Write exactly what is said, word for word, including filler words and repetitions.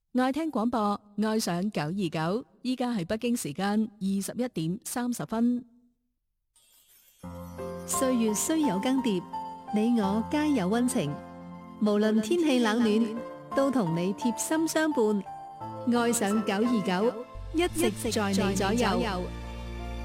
愛聽廣播，愛上九二九。依家係北京時間二十一點三十分。 歲月雖有更迭，你我皆有溫情。無論天氣冷暖，都同你貼心相伴。愛上九二九，一直在你左右。